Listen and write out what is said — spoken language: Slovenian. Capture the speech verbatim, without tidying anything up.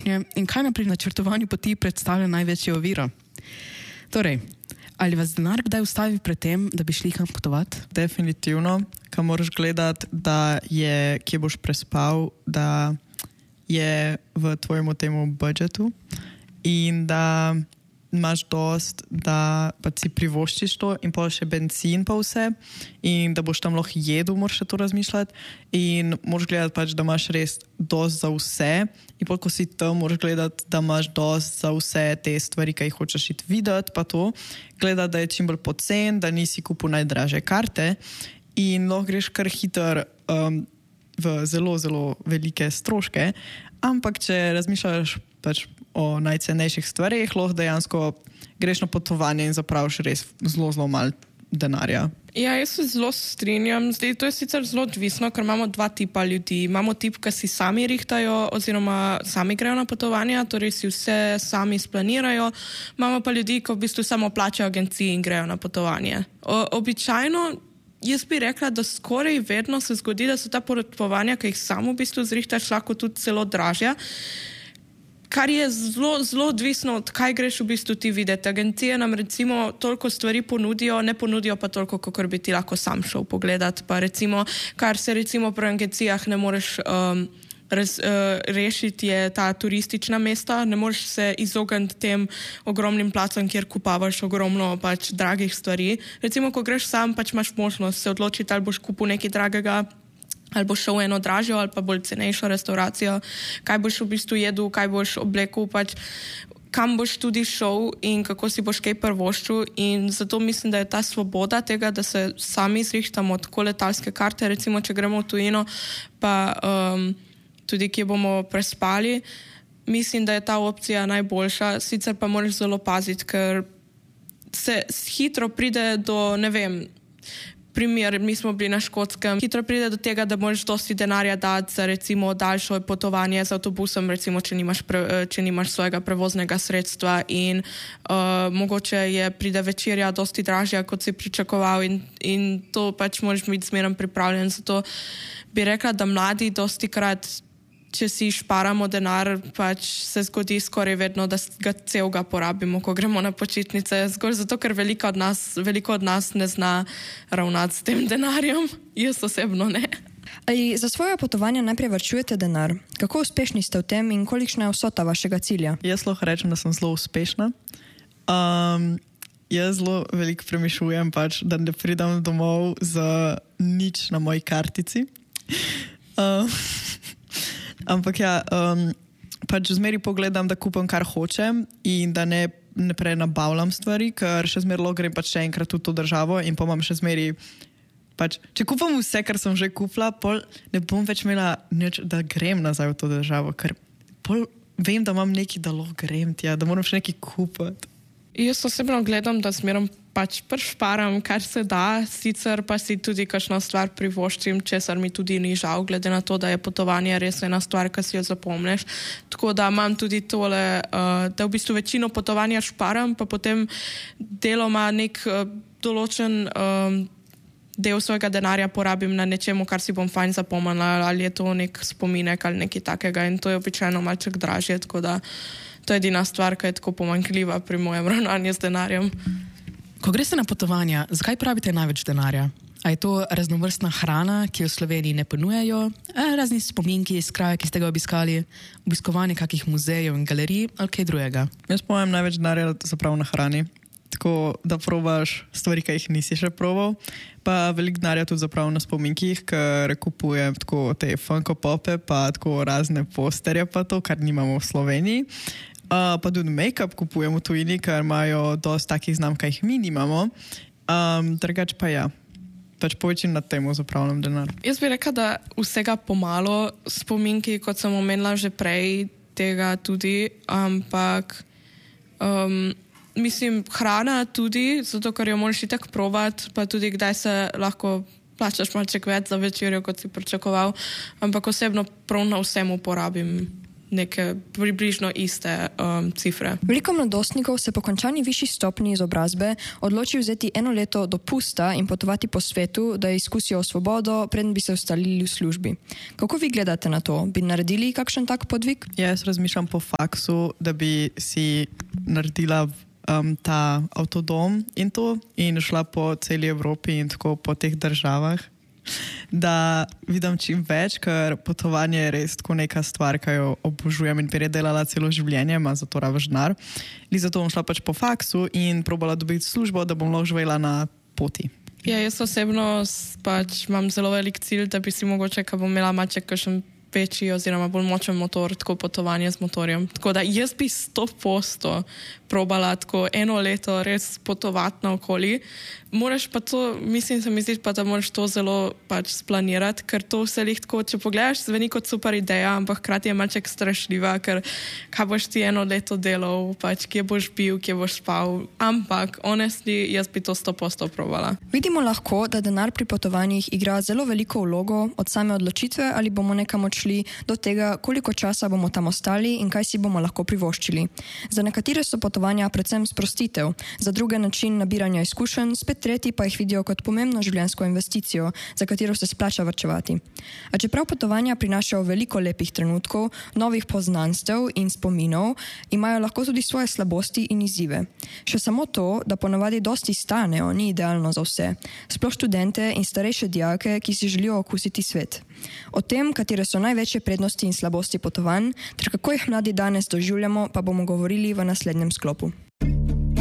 izkušnje in kaj nam pri načrtovanju poti predstavlja največjo oviro? Torej, ali vas denar kdaj ustavi pred tem, da bi šli kam potovati? Definitivno, ko moraš gledati, da je, kje boš prespal, da je v tvojemu temu budžetu in da imaš dost, da pa si privoščiš to in pa še benzin pa vse in da boš tam lahko jedel, moraš še to razmišljati in moraš gledati pač, da imaš res dost za vse in pa ko si tam moraš gledati, da imaš dost za vse te stvari, ki jih hočeš iti videti pa to, gledati, da je čim bolj pocen, da nisi kupil najdraže karte in lahko greš kar hiter um, v zelo, zelo velike stroške, ampak če razmišljaš pač o najcenejših stvarih, lahko dejansko greš na potovanje in zapraviš res zelo, zelo malo denarja. Ja, jaz se zelo strinjam. Zdaj, to je sicer zelo odvisno, ker imamo dva tipa ljudi. Imamo tip, ki si sami rihtajo oziroma sami grejo na potovanja, torej si vse sami splanirajo. Imamo pa ljudi, ki v bistvu samo plačajo agenciji in grejo na potovanje. O, običajno jaz bi rekla, da skoraj vedno se zgodi, da so ta potovanja, ki jih samo v bistvu zrihtaš, lahko tudi celo dražja. Kar je zelo, zelo odvisno od kaj greš v bistvu ti videti. Agencije nam recimo toliko stvari ponudijo, ne ponudijo pa toliko, kakor bi ti lahko sam šel pogledati. Pa recimo, kar se recimo pri agencijah ne moreš um, raz, uh, rešiti, je ta turistična mesta. Ne moreš se izogniti tem ogromnim placem, kjer kupavaš ogromno pač dragih stvari. Recimo, ko greš sam, pač imaš možnost se odločiti, ali boš kupil nekaj dragega, ali boš šel v eno dražjo ali pa bolj cenejšo restauracijo, kaj boš v bistvu jedel, kaj boš oblekel, pač kam boš tudi šel in kako si boš kaj prvoščil in zato mislim, da je ta svoboda tega, da se sami zrihtamo tako letalske karte, recimo, če gremo v tujino, pa um, tudi kje bomo prespali, mislim, da je ta opcija najboljša, sicer pa moraš zelo paziti, ker se hitro pride do, ne vem, primer, mi smo bili na Škotskem, hitro pride do tega, da moraš dosti denarja dati za recimo daljšo potovanje z avtobusom, recimo, če nimaš, pre, če nimaš svojega prevoznega sredstva in uh, mogoče je pride večerja dosti dražja, kot si pričakoval in, in to pač moraš biti zmeraj pripravljen. Zato bi rekla, da mladi dosti krat, če si šparamo denar, pač se zgodi skoraj vedno, da ga celega porabimo, ko gremo na počitnice. Zgolj zato, ker veliko od nas, veliko od nas ne zna ravnati s tem denarjem. Jaz osebno ne. Ali za svoje potovanje najprej varčujete denar? Kako uspešni ste v tem in kolikšna je vsota vašega cilja? Jaz lahko rečem, da sem zelo uspešna. Um, jaz zelo veliko premišljujem, pač, da ne pridem domov z nič na moji kartici. Um, Ampak ja, um, pač zmeri pogledam, da kupam, kar hočem in da ne, ne prenabavljam stvari, ker še zmeri lahko grem pač še enkrat v to državo in pa imam še zmeri, pač, če kupam vse, kar sem že kupila, pol ne bom več imela nič, da grem nazaj v to državo, ker pol vem, da imam nekaj, da lahko grem tja, da moram še nekaj kupiti. Jaz osebno gledam, da zmerom pač pršparam, kar se da, sicer pa si tudi kakšno stvar privoščim, česar mi tudi ni žal, glede na to, da je potovanje res ena stvar, ki si jo zapomneš. Tako da imam tudi tole, uh, da v bistvu večino potovanja šparam, pa potem deloma nek uh, določen um, del svojega denarja porabim na nečemu, kar si bom fajn zapomnila, ali je to nek spominek ali nekaj takega in to je običajno malček dražje, tako da to je edina stvar, ki je tako pomanjkljiva pri mojem ravnanju z denarjem. Ko greste na potovanja, zakaj pravite največ denarja? A je to raznovrstna hrana, ki jo v Sloveniji ne ponujajo, razni spominki iz kraja, ki ste ga obiskali, obiskovanje kakih muzejev in galerij ali kaj drugega? Jaz povem največ denarja zapravo na hrani. Tako da probaš stvari, ki jih nisi še probal, pa veliko denarja tudi zapravo na spominkih, ker kupujem tako te Funko Pope, pa tako razne posterje, pa to, kar nimamo v Sloveniji. Uh, pa tudi make-up kupujem v tujini, ker imajo dosti takih znamk, ki jih mi nimamo. Um, drugač pa ja, pač povečim na temu zapravljam denar. Jaz bi rekla, da vsega pomalo, spominki, kot sem omenila že prej, tega tudi, ampak um, mislim, hrana tudi, zato ker jo moraš itak probati, pa tudi kdaj se lahko plačaš malček več za večerjo, kot si pričakoval, ampak osebno prav na vsemu porabim neke približno iste um, cifre. Veliko mladostnikov se po končani višji stopni izobrazbe odloči vzeti eno leto dopusta in potovati po svetu, da izkusijo svobodo, preden bi se ustalili v službi. Kako vi gledate na to? Bi naredili kakšen tak podvig? Jaz razmišljam po faksu, da bi si naredila um, ta avtodom in to in šla po celi Evropi in tako po teh državah, da vidim čim več, ker potovanje je res tako neka stvar, ki jo obožujem in prej delala celo življenje, ima za to ravež denar. In zato bom šla pač po faksu in probala dobiti službo, da bom lahko živela na poti. Ja, jaz osebno pač imam zelo velik cilj, da bi si mogoče, ko bom imela maček, kakšen večji oziroma bolj močen motor, tako potovanje z motorjem. Tako da jaz bi sto posto probala tako eno leto res potovati naokoli. Moraš pa to, mislim, se mi zdi pa, da moraš to zelo pač splanirati, ker to vse lih tako, če pogledaš, zveni kot super ideja, ampak hkrati je malček strašljiva, ker kaj boš ti eno leto delal, pač kje boš bil, kje boš spal, ampak honestly, jaz bi to sto posto probala. Vidimo lahko, da denar pri potovanjih igra zelo veliko vlogo od same odločitve, ali bomo nekam odšli, do tega, koliko časa bomo tam ostali in kaj si bomo lahko privoščili. Za nekatere so potovanja predvsem sprostitev, za druge način nabiranja izkušenj, spet tretji pa jih vidijo kot pomembno življenjsko investicijo, za katero se splača varčevati. A čeprav potovanja prinašajo veliko lepih trenutkov, novih poznanstev in spominov, imajo lahko tudi svoje slabosti in izzive. Še samo to, da ponavadi dosti stanejo, ni idealno za vse. Sploh študente in starejše dijake, ki si želijo okusiti svet. O tem, katere so največje prednosti in slabosti potovanj, ter kako jih mladi danes doživljamo, pa bomo govorili v naslednjem sklopu.